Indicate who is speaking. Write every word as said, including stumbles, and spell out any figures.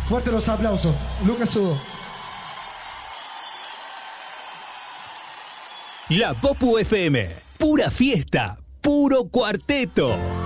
Speaker 1: Fuerte los aplausos. Lucas Hugo.
Speaker 2: La Popu F M. Pura fiesta. Puro cuarteto.